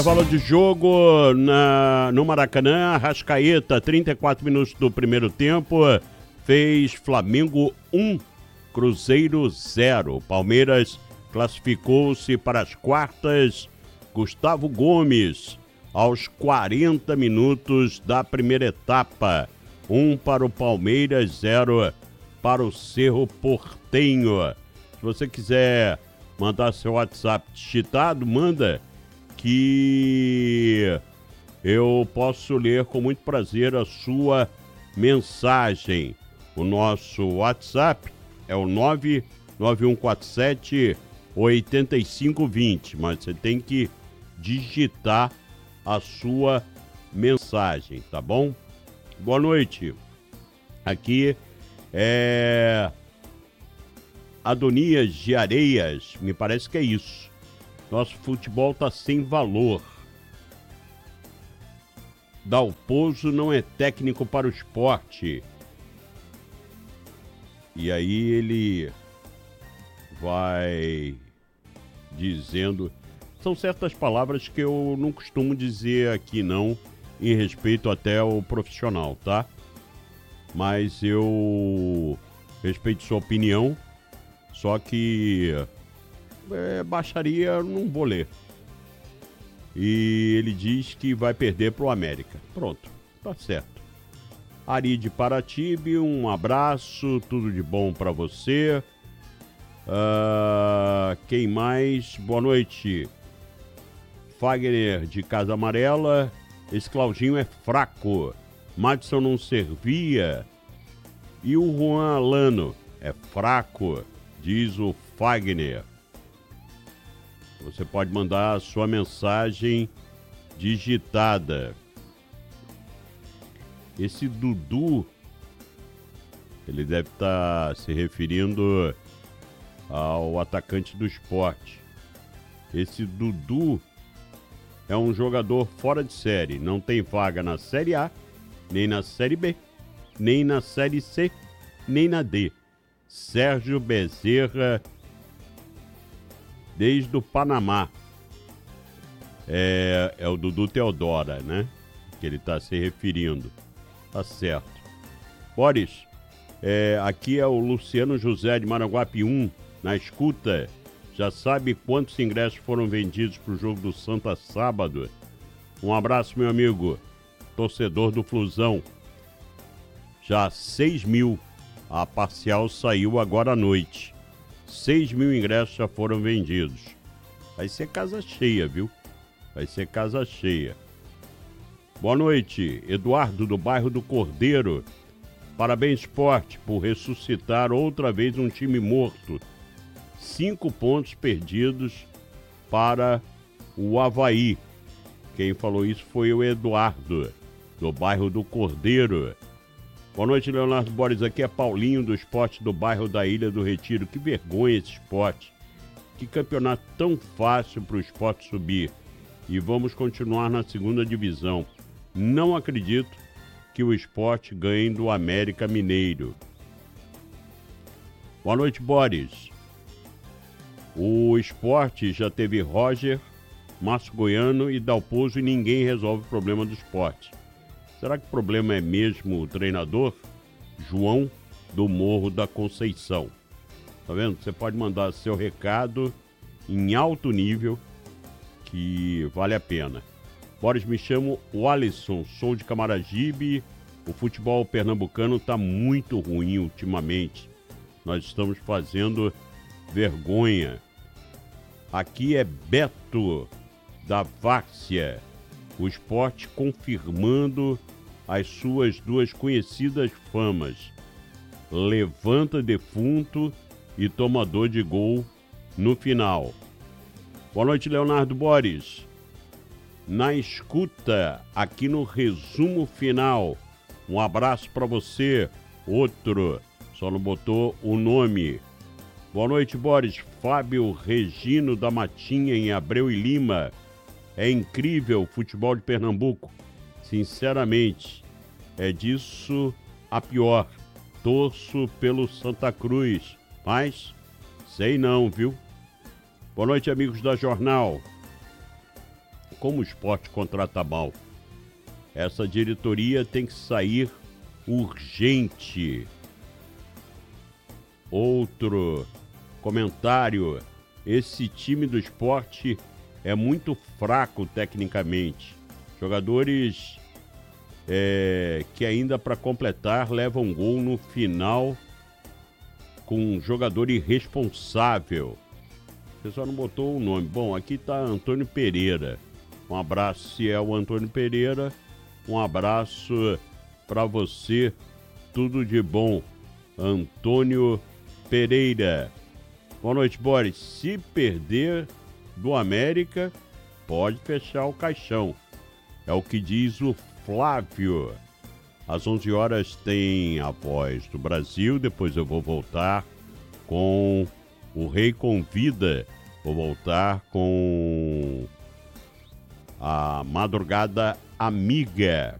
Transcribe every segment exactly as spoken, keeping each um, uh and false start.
Intervalo de jogo na, no Maracanã. Arrascaeta, trinta e quatro minutos do primeiro tempo, fez Flamengo um, Cruzeiro zero. Palmeiras classificou-se para as quartas. Gustavo Gomes, aos quarenta minutos da primeira etapa. um para o Palmeiras, zero para o Cerro Porteño. Se você quiser mandar seu WhatsApp digitado, manda, que eu posso ler com muito prazer a sua mensagem. O nosso WhatsApp é o nove nove um quatro sete oito cinco dois zero, mas você tem que digitar a sua mensagem, tá bom? Boa noite. Aqui é Adonias de Areias, me parece que é isso. Nosso futebol tá sem valor. Dalpozo não é técnico para o esporte. E aí ele vai dizendo... São certas palavras que eu não costumo dizer aqui não, em respeito até ao profissional, tá? Mas eu respeito sua opinião, só que é, baixaria eu não vou ler. E ele diz que vai perder pro América. Pronto, tá certo. Ari de Paratibe, um abraço, tudo de bom pra você. Uh, quem mais? Boa noite. Fagner de Casa Amarela, esse Claudinho é fraco. Madison não servia. E o Juan Alano é fraco, diz o Fagner. Você pode mandar a sua mensagem digitada. Esse Dudu, ele deve estar se referindo ao atacante do Sport. Esse Dudu é um jogador fora de série. Não tem vaga na Série A, nem na Série B, nem na Série C, nem na D. Sérgio Bezerra, desde o Panamá. É, é o Dudu Teodora, né? Que ele está se referindo. Tá certo. Boris, é, aqui é o Luciano José de Maranguape um, na escuta. Já sabe quantos ingressos foram vendidos para o jogo do Santa sábado? Um abraço, meu amigo, torcedor do Flusão. Já seis mil. A parcial saiu agora à noite. seis mil ingressos já foram vendidos. Vai ser casa cheia, viu? Vai ser casa cheia. Boa noite, Eduardo do bairro do Cordeiro. Parabéns, Sport, por ressuscitar outra vez um time morto. Cinco pontos perdidos para o Avaí. Quem falou isso foi o Eduardo, do bairro do Cordeiro. Boa noite, Leonardo Borges. Aqui é Paulinho do Esporte do bairro da Ilha do Retiro. Que vergonha esse esporte. Que campeonato tão fácil para o esporte subir. E vamos continuar na segunda divisão. Não acredito que o esporte ganhe do América Mineiro. Boa noite, Boris. O esporte já teve Roger, Márcio Goiano e Dalpozo e ninguém resolve o problema do esporte. Será que o problema é mesmo o treinador? João do Morro da Conceição. Tá vendo? Você pode mandar seu recado em alto nível, que vale a pena. Boris, me chamo Alisson, sou de Camaragibe. O futebol pernambucano está muito ruim ultimamente. Nós estamos fazendo vergonha. Aqui é Beto da Várzea. O esporte confirmando as suas duas conhecidas famas. Levanta defunto e tomador de gol no final. Boa noite, Leonardo Borges. Na escuta, aqui no resumo final. Um abraço para você. Outro, só não botou o nome. Boa noite, Boris. Fábio Regino da Matinha, em Abreu e Lima. É incrível o futebol de Pernambuco. Sinceramente, é disso a pior. Torço pelo Santa Cruz, mas sei não, viu? Boa noite, amigos da Jornal. como o esporte contrata mal. Essa diretoria tem que sair urgente. Outro comentário: esse time do esporte é muito fraco tecnicamente. Jogadores é, que ainda para completar levam um gol no final com um jogador irresponsável. O pessoal não botou o nome. Bom, aqui está Antônio Pereira. Um abraço, se é o Antônio Pereira. Um abraço para você. Tudo de bom, Antônio Pereira. Boa noite, Boris. Se perder do América, pode fechar o caixão. É o que diz o Flávio. Às onze horas tem a Voz do Brasil. Depois eu vou voltar com o Rei Convida. Vou voltar com a Madrugada Amiga.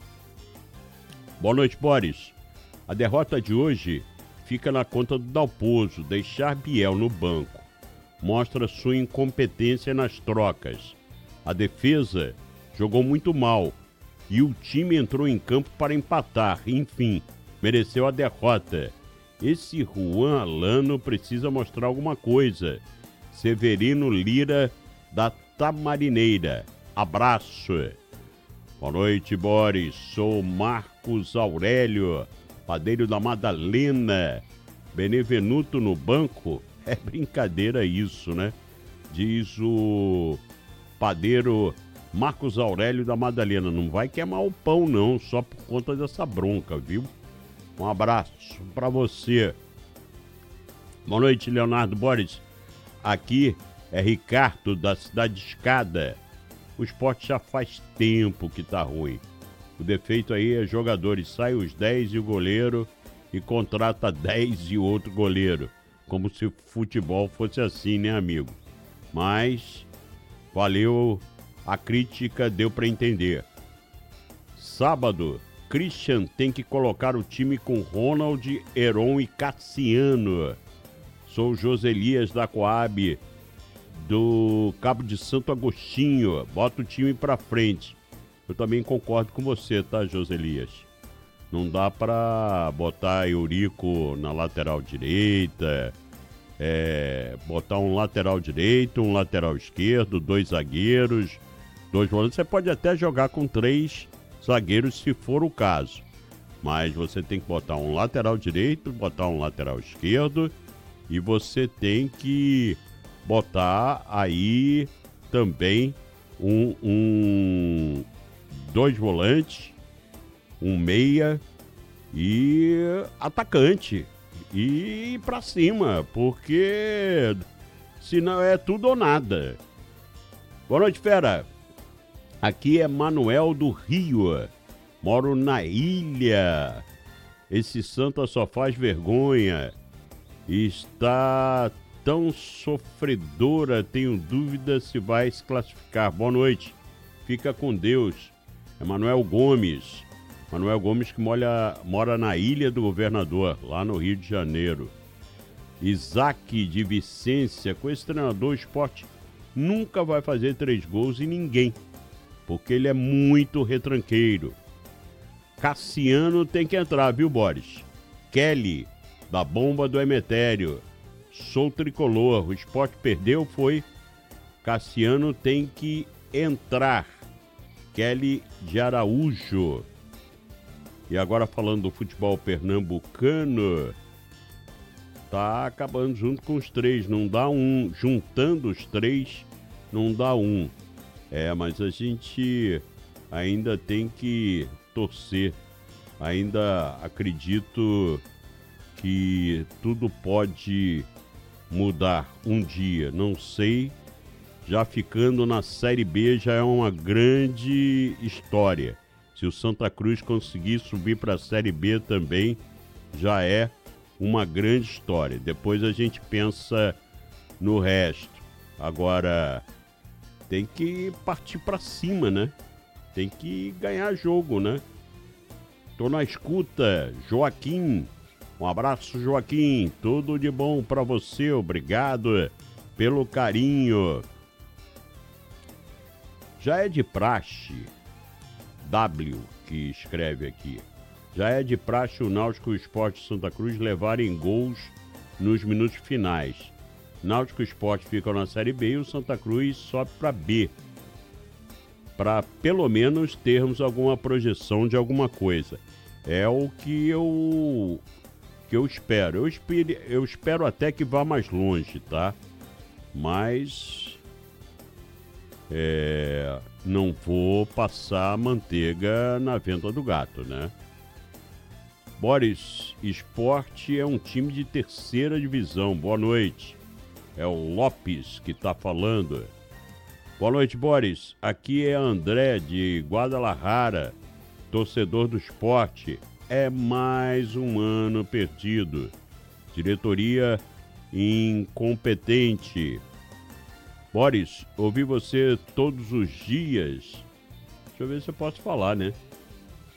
Boa noite, Boris. A derrota de hoje fica na conta do Dalpozo. Deixar Biel no banco mostra sua incompetência nas trocas. A defesa jogou muito mal e o time entrou em campo para empatar. Enfim, mereceu a derrota. Esse Juan Alano precisa mostrar alguma coisa. Severino Lira, da Tamarineira. Abraço. Boa noite, Boris. Sou Marcos Aurélio, padeiro da Madalena. Benevenuto no banco? É brincadeira isso, né? Diz o padeiro Marcos Aurélio da Madalena. Não vai queimar o pão, não, só por conta dessa bronca, viu? Um abraço pra você. Boa noite, Leonardo Boris. Aqui é Ricardo, da Cidade de Escada. O esporte já faz tempo que tá ruim. O defeito aí é jogadores. Sai os dez e o goleiro e contrata dez e outro goleiro. Como se futebol fosse assim, né, amigo? Mas valeu a crítica, deu para entender. Sábado, Christian tem que colocar o time com Ronald, Heron e Cassiano. Sou Joselias da Coab, do Cabo de Santo Agostinho. Bota o time pra frente. Eu também concordo com você, tá, Joselias? Não dá pra botar Eurico na lateral direita, é, botar um lateral direito, um lateral esquerdo, dois zagueiros, dois volantes. Você pode até jogar com três zagueiros se for o caso. Mas você tem que botar um lateral direito, botar um lateral esquerdo e você tem que botar aí também um, um dois volantes, um meia e atacante. E ir pra cima, porque senão é tudo ou nada. Boa noite, fera. Aqui é Manuel do Rio. Moro na ilha. Esse Santa só faz vergonha. Está tão sofredora, tenho dúvida se vai se classificar. Boa noite. Fica com Deus. É Manuel Gomes. Manuel Gomes que molha, mora na Ilha do Governador, lá no Rio de Janeiro. Isaac de Vicência, com esse treinador, o esporte nunca vai fazer três gols em ninguém, porque ele é muito retranqueiro. Cassiano tem que entrar, viu, Boris? Kelly, da Bomba do Emetério. Sou tricolor, o esporte perdeu, foi. Cassiano tem que entrar. Kelly de Araújo. E agora falando do futebol pernambucano, tá acabando junto com os três, não dá um. Juntando os três, não dá um. É, mas a gente ainda tem que torcer. Ainda acredito que tudo pode mudar um dia, não sei. Já ficando na Série B já é uma grande história. Se o Santa Cruz conseguir subir para a Série B também, já é uma grande história. Depois a gente pensa no resto. Agora, tem que partir para cima, né? Tem que ganhar jogo, né? Tô na escuta, Joaquim. Um abraço, Joaquim. Tudo de bom para você. Obrigado pelo carinho. Já é de praxe, W que escreve aqui, já é de praxe o Náutico e o Sport Santa Cruz levarem gols nos minutos finais. Náutico e o Sport ficam na Série B e o Santa Cruz sobe para B. Para pelo menos termos alguma projeção de alguma coisa. É o que eu, que eu espero. Eu espero. Eu espero até que vá mais longe, tá? Mas é, não vou passar manteiga na venta do gato, né? Boris, Esporte é um time de terceira divisão. Boa noite. É o Lopes que tá falando. Boa noite, Boris. Aqui é André de Guadalajara, torcedor do Esporte. É mais um ano perdido. Diretoria incompetente. Boris, ouvi você todos os dias. Deixa eu ver se eu posso falar, né?